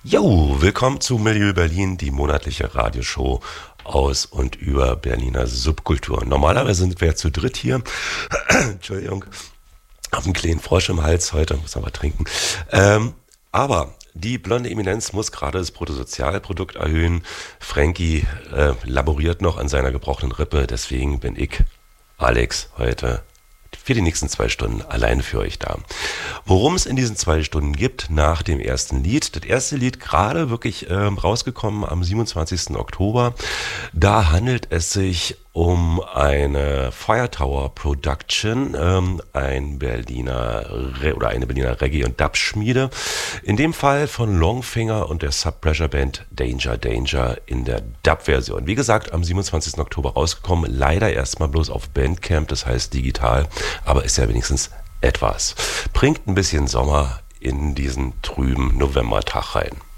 Jo, willkommen zu Milieu Berlin, die monatliche Radioshow aus und über Berliner Subkultur. Normalerweise sind wir zu dritt hier. Entschuldigung, auf einen kleinen Frosch im Hals heute, muss aber trinken. Aber die blonde Eminenz muss gerade das Bruttosozialprodukt erhöhen. Frankie laboriert noch an seiner gebrochenen Rippe, deswegen bin ich, Alex, heute für die nächsten 2 Stunden allein für euch da. Worum es in diesen 2 Stunden gibt, nach dem ersten Lied. Das erste Lied gerade wirklich rausgekommen am 27. Oktober. Da handelt es sich um eine Fire Tower Production, eine Berliner Reggae- und Dub-Schmiede. In dem Fall von Longfinger und der Subpressure Band Danger Danger in der Dub-Version. Wie gesagt, am 27. Oktober rausgekommen. Leider erstmal bloß auf Bandcamp, das heißt digital, aber ist ja wenigstens etwas. Bringt ein bisschen Sommer in diesen trüben Novembertag rein.